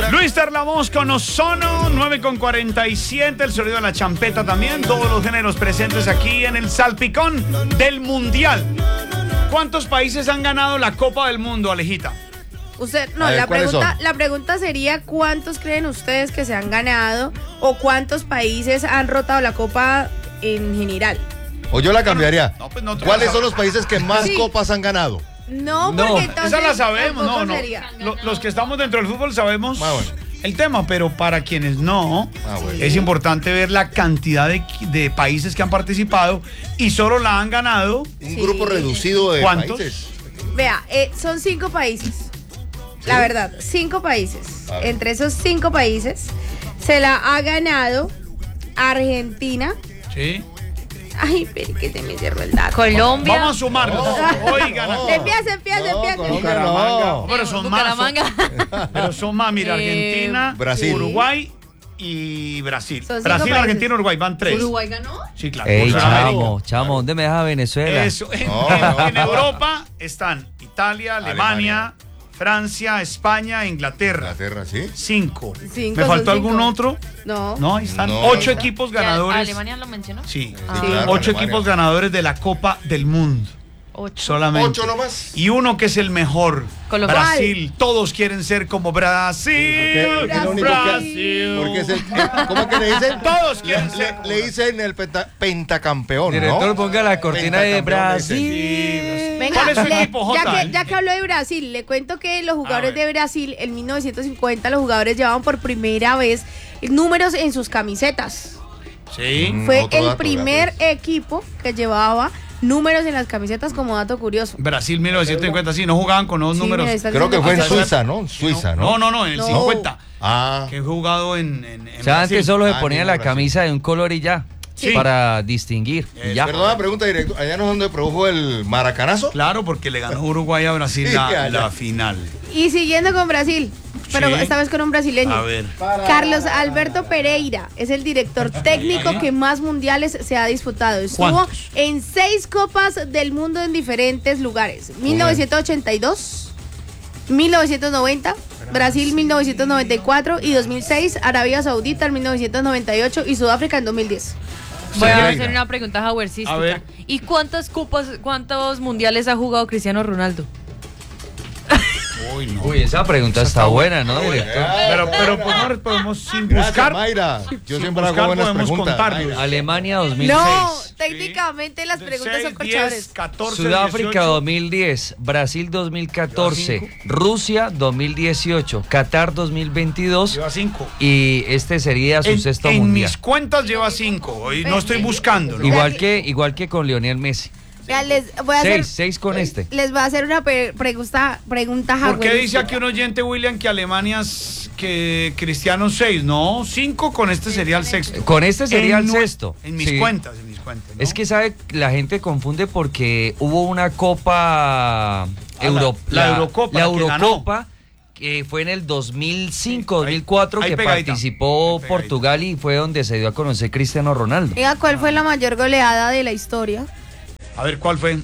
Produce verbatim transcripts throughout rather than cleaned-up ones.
Luis Terlamos con Ozono, nueve con cuarenta y siete, el sonido de la champeta también, todos los géneros presentes aquí en el salpicón del Mundial. ¿Cuántos países han ganado la Copa del Mundo, Alejita? Usted, no, ver, la pregunta, son? la pregunta sería ¿cuántos creen ustedes que se han ganado o cuántos países han rotado la Copa en general? O yo la cambiaría. No, pues no, ¿Cuáles son los países que más Sí. copas han ganado? No, No, porque entonces Esa la sabemos, no, tampoco no. sería. Lo- los que estamos dentro del fútbol sabemos Ah, bueno. el tema, pero para quienes no, Ah, bueno. es importante ver la cantidad de, de países que han participado y solo la han ganado. Un Sí. grupo reducido de ¿Cuántos? países. Vea, eh, son cinco países. La verdad, cinco países. A ver. Entre esos cinco países se la ha ganado Argentina. Sí. Ay, pero que se me cerró el dato. Colombia. Vamos a sumarlos. No, Oigan, no. Empieza, empieza, No, empieza. Colombia Bucaramanga. no. Pero son más. son- Bucaramanga. Pero son más, mira, Eh, Argentina, Brasil. Uruguay y Brasil. Son cinco Brasil, países. Argentina, Uruguay, van tres. ¿Uruguay ganó? Sí, claro. Ey, por Sudamérica. chamo, chamo, ¿dónde me deja Venezuela? Eso, en, No, en- no, en no. Europa están Italia, Alemania, Alemania. Francia, España, Inglaterra. Inglaterra, ¿sí? Cinco. Cinco, ¿Me son faltó cinco. algún otro? No. No, ahí están. No. Ocho equipos ganadores. ¿Alemania lo mencionó? Sí. Ah. claro, Ocho Alemania. equipos ganadores de la Copa del Mundo. Ocho. Solamente. Ocho nomás. Y uno que es el mejor. Colombia. Brasil. Todos quieren ser como Brasil. ¿Qué- qué es lo único que- Brasil. Porque es el, ¿cómo es que le dicen? Todos Le, quieren le- ser como le dicen el penta- pentacampeón, Director, ¿no? ponga la cortina de Pentacampeón, dicen. Brasil. Venga, ¿Cuál es su le- equipo, ya, Jota? que, ya que habló de Brasil, le cuento que los jugadores ver. de Brasil en mil novecientos cincuenta, los jugadores llevaban por primera vez números en sus camisetas. Sí. Mm, Fue otro el dato, primer vea, equipo que llevaba números en las camisetas como dato curioso. Brasil mil novecientos cincuenta, sí, no jugaban con los Sí, números. mira, está Creo que fue en diciendo- Suiza, ¿no? Suiza, ¿no? No, no, no, en el No. cincuenta. Ah, Que he jugado en, en, en O sea, Brasil. antes solo se Ah, ponía mismo la Brasil. camisa de un color y ya. Sí. Para distinguir. Y ya. perdona, pregunta directa. ¿Allá no es donde produjo el maracanazo? Claro, porque le ganó Uruguay a Brasil Sí, la, ya, ya. la final. Y siguiendo con Brasil, pero Sí. esta vez con un brasileño. A ver. Carlos Alberto Pereira es el director técnico que más mundiales se ha disputado. Estuvo ¿Cuántos? en seis copas del mundo en diferentes lugares. mil novecientos ochenta y dos, mil novecientos noventa, Brasil mil novecientos noventa y cuatro y dos mil seis, Arabia Saudita en mil novecientos noventa y ocho y Sudáfrica en dos mil diez. Voy a Sí. hacer una pregunta jaguercística. A ver. ¿Y cuántas copas, cuántos mundiales ha jugado Cristiano Ronaldo? Uy, no. Uy, esa pregunta está buena, ¿no, director? Pero, pero podemos, podemos sin Gracias, buscar. Mayra. Yo sin siempre hago buscar buenas podemos preguntas. contarlos. Mayra. Alemania dos mil seis. No, técnicamente las preguntas son seis, diez, corchadores. catorce, Sudáfrica dieciocho. dos mil diez, Brasil dos mil catorce, Lleva cinco. Rusia dos mil dieciocho, Qatar dos mil veintidós Lleva cinco. y este sería su En, sexto en mundial. mis cuentas lleva cinco. Y no estoy buscando. ¿no? Igual que igual que con Lionel Messi. Ya les voy a hacer, Seis, seis con este. les voy a hacer una pe- pregunta, pregunta ¿Por qué jaguerística. dice aquí un oyente, William, que Alemania es que Cristiano seis? No, cinco con este sería el sexto. Con este sería En el nue- sexto. En mis Sí. cuentas, en mis cuentas. ¿no? Es que sabe, la gente confunde porque hubo una copa Euro- Ah, la- la Eurocopa, la la que ganó. Eurocopa que fue en el dos mil cinco, Sí, ahí- dos mil cuatro ahí que pegadita, participó ahí pegadita. Portugal y fue donde se dio a conocer Cristiano Ronaldo. Diga, ¿cuál fue la mayor goleada de la historia? A ver, ¿cuál fue?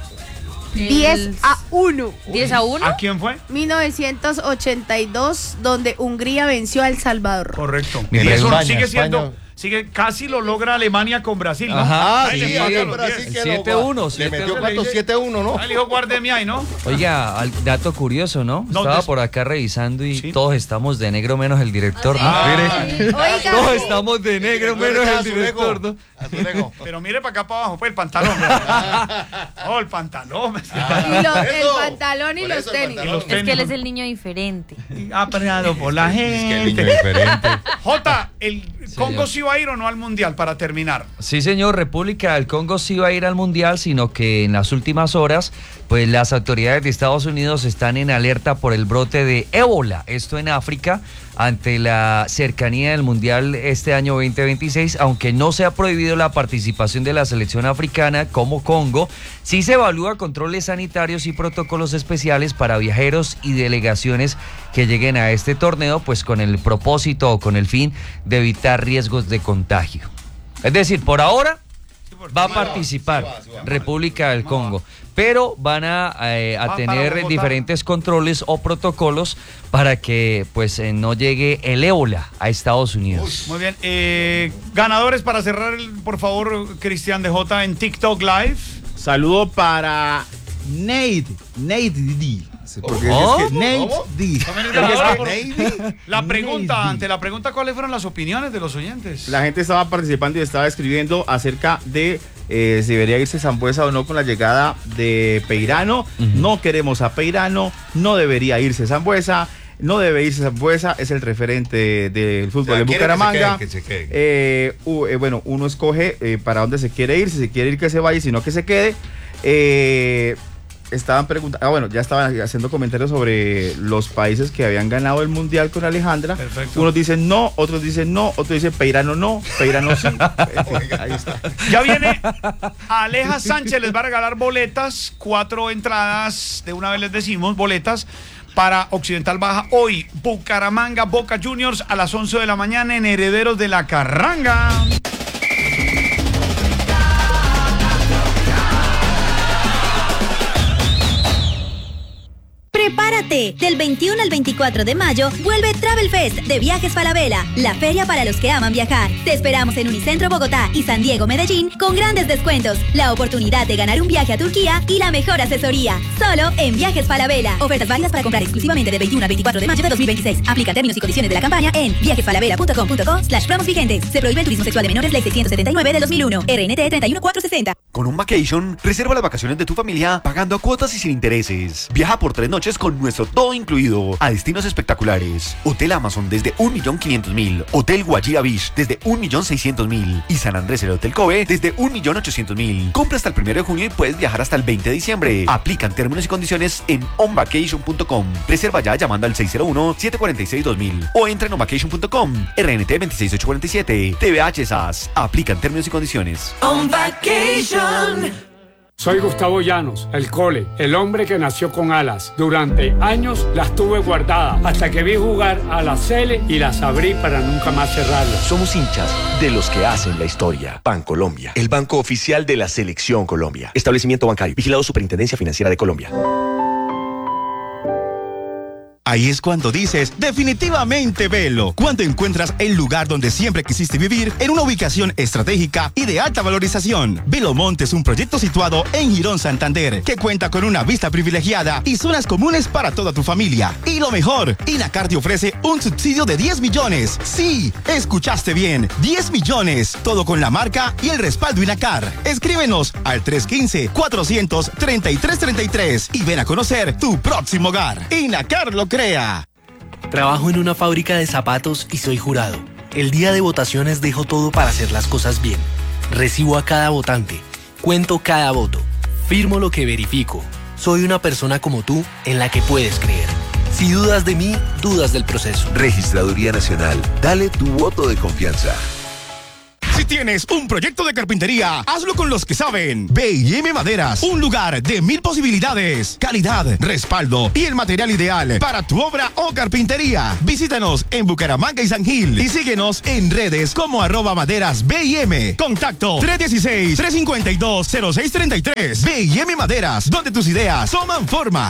diez a uno. ¿diez a uno? ¿A quién fue? mil novecientos ochenta y dos, donde Hungría venció a El Salvador. Correcto. Mi Y eso España, sigue siendo, España. sigue, casi lo logra Alemania con Brasil, ¿no? Ajá, Ahí sí, le empatan sí, los Brasil diez. que siete lo- uno, Le siete metió uno. cuánto, siete uno, ¿no? Ahí le dijo, guárdeme ahí, ¿no? Oiga, al- dato curioso, ¿no? No, Estaba des- por acá revisando y Sí. todos estamos de negro menos el director. ¿no? Ah, Mire, Oiga, todos estamos de negro menos el Azulejo, director, ¿no? Azulejo. Pero mire para acá para abajo, pues el pantalón. ¿verdad? Oh, el pantalón. y lo- el Eso. pantalón y Por los eso el tenis. pantalón. los Es que él tenis. es el niño diferente. Apreciado por la Es que el niño gente. diferente. Jota, ¿el Congo señor. sí va a ir o no al Mundial para terminar? Sí, señor, República del Congo sí va a ir al Mundial, sino que en las últimas horas, pues las autoridades de Estados Unidos están en alerta por el brote de ébola, esto en África, ante la cercanía del Mundial este año veinte veintiséis, aunque no se ha prohibido la participación de la selección africana como Congo, sí se evalúa controles sanitarios y protocolos especiales para viajeros y delegaciones que lleguen a este torneo, pues con el propósito o con el fin de evitar riesgos de contagio. Es decir, por ahora va a participar República del Congo, pero van a, eh, a tener diferentes controles o protocolos para que pues eh, no llegue el ébola a Estados Unidos. Muy bien, eh, ganadores para cerrar, el, por favor, Cristian D J en TikTok Live. Saludo para Nate, Nate D. Porque ¿Oh? es que Nate D. La pregunta, ante la pregunta, ¿cuáles fueron las opiniones de los oyentes? La gente estaba participando y estaba escribiendo acerca de eh, si debería irse Sambuesa o no con la llegada de Peirano. Uh-huh. No queremos a Peirano, no debería irse Sambuesa. No debe irse Sambuesa, es el referente del fútbol o sea, de Bucaramanga. Que se quede, que se quede. Eh, uh, eh, bueno, uno escoge eh, para dónde se quiere ir, si se quiere ir que se vaya, si no que se quede. Eh, estaban preguntando, ah, bueno, ya estaban haciendo comentarios sobre los países que habían ganado el mundial con Alejandra. Perfecto. Unos dicen no, otros dicen no, otros dicen Peirano no, Peirano sí. Ahí está. Ya viene Aleja Sánchez, les va a regalar boletas, cuatro entradas, de una vez les decimos, boletas para Occidental Baja hoy. Bucaramanga, Boca Juniors a las once de la mañana en Herederos de la Carranga. Prepárate, del veintiuno al veinticuatro de mayo vuelve Travel Fest de Viajes Falabella, la feria para los que aman viajar. Te esperamos en Unicentro Bogotá y San Diego Medellín con grandes descuentos, la oportunidad de ganar un viaje a Turquía y la mejor asesoría. Solo en Viajes Falabella. Ofertas válidas para comprar exclusivamente del veintiuno al veinticuatro de mayo de dos mil veintiséis. Aplica términos y condiciones de la campaña en viajesfalabella punto com punto co slash promos vigentes. Se prohíbe el turismo sexual de menores, ley seiscientos setenta y nueve de dos mil uno. R N T treinta y uno mil cuatrocientos sesenta. Con un Vacation, reserva las vacaciones de tu familia pagando a cuotas y sin intereses. Viaja por tres noches con nuestro todo incluido a destinos espectaculares. Hotel Amazon desde un millón quinientos mil, Hotel Guajira Beach desde un millón seiscientos mil y San Andrés el Hotel Kobe desde un millón ochocientos mil. Compra hasta el primero de junio y puedes viajar hasta el veinte de diciembre. Aplican términos y condiciones en onvacation punto com. Reserva ya llamando al seis cero uno, siete cuatro seis, dos mil o entra en onvacation punto com. R N T veintiséis mil ochocientos cuarenta y siete. T V H S A S. Aplican términos y condiciones. On Vacation. Soy Gustavo Llanos, el Cole, el hombre que nació con alas. Durante años las tuve guardadas hasta que vi jugar a la Cele y las abrí para nunca más cerrarlas. Somos hinchas de los que hacen la historia. Bancolombia, el banco oficial de la Selección Colombia. Establecimiento bancario, vigilado Superintendencia Financiera de Colombia. Ahí es cuando dices, definitivamente Velo. Cuando encuentras el lugar donde siempre quisiste vivir, en una ubicación estratégica y de alta valorización. Velomonte es un proyecto situado en Girón, Santander, que cuenta con una vista privilegiada y zonas comunes para toda tu familia. Y lo mejor, Inacar te ofrece un subsidio de diez millones. Sí, escuchaste bien, diez millones. Todo con la marca y el respaldo Inacar. Escríbenos al tres uno cinco, cuatrocientos, treinta y tres treinta y tres y ven a conocer tu próximo hogar. Inacar lo crea. Trabajo en una fábrica de zapatos y soy jurado. El día de votaciones dejo todo para hacer las cosas bien. Recibo a cada votante, cuento cada voto, firmo lo que verifico. Soy una persona como tú en la que puedes creer. Si dudas de mí, dudas del proceso. Registraduría Nacional. Dale tu voto de confianza. Si tienes un proyecto de carpintería, hazlo con los que saben. B y M Maderas, un lugar de mil posibilidades, calidad, respaldo y el material ideal para tu obra o carpintería. Visítanos en Bucaramanga y San Gil y síguenos en redes como arroba maderas B y M. Contacto tres uno seis, tres cinco dos, cero seis tres tres. B y M Maderas, donde tus ideas toman forma.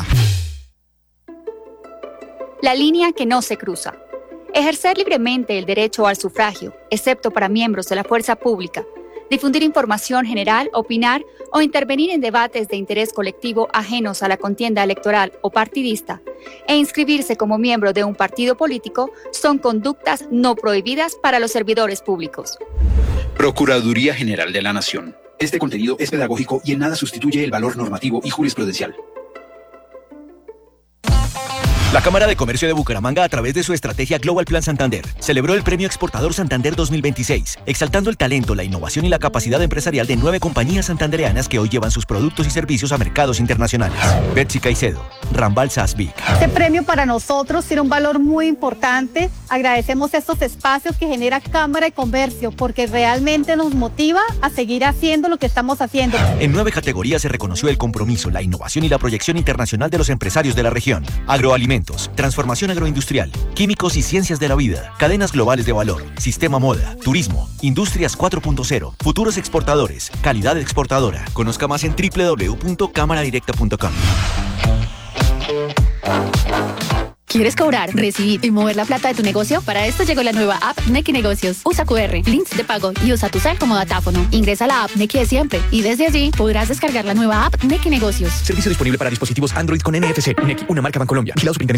La línea que no se cruza. Ejercer libremente el derecho al sufragio, excepto para miembros de la fuerza pública. Difundir información general, opinar o intervenir en debates de interés colectivo ajenos a la contienda electoral o partidista. E inscribirse como miembro de un partido político son conductas no prohibidas para los servidores públicos. Procuraduría General de la Nación. Este contenido es pedagógico y en nada sustituye el valor normativo y jurisprudencial. La Cámara de Comercio de Bucaramanga, a través de su estrategia Global Plan Santander, celebró el Premio Exportador Santander dos mil veintiséis, exaltando el talento, la innovación y la capacidad empresarial de nueve compañías santandereanas que hoy llevan sus productos y servicios a mercados internacionales. Betsy Caicedo, Rambal Sasvic. Este premio para nosotros tiene un valor muy importante. Agradecemos estos espacios que genera Cámara de Comercio porque realmente nos motiva a seguir haciendo lo que estamos haciendo. En nueve categorías se reconoció el compromiso, la innovación y la proyección internacional de los empresarios de la región. Agroalimentos, alimentos, transformación agroindustrial, químicos y ciencias de la vida, cadenas globales de valor, sistema moda, turismo, industrias cuatro punto cero, futuros exportadores, calidad exportadora. Conozca más en doble u doble u doble u punto cámara directa punto com. ¿Quieres cobrar, recibir y mover la plata de tu negocio? Para esto llegó la nueva app Nequi Negocios. Usa cu erre, links de pago y usa tu cel como datáfono. Ingresa a la app Nequi de siempre y desde allí podrás descargar la nueva app Nequi Negocios. Servicio disponible para dispositivos Android con N F C. Nequi, una marca Bancolombia. Vigilado Superintendencia